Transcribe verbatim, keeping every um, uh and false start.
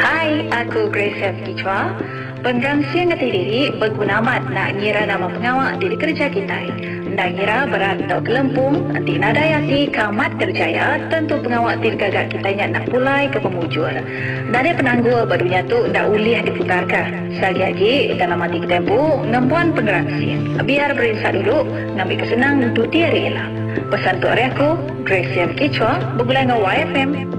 Hai, aku Grace F. Kichwa. Pengrangsian ngati diri berguna amat nak ngira nama pengawak diri kerja kita. Nak ngira berat atau kelempung, nanti nadayati kamat kerjaya, tentu pengawak diri gagak kita nak pulai ke pemujur. Dari penanggul barunya tu dah uliah diputarkan. Sekali lagi, dalam hati tempo, ngempuan pengrangsian. Biar berinsak dulu, ngambil kesenang untuk dia rela. Pesan tu hari aku, Grace F. Kichwa, bergulai dengan Y F M.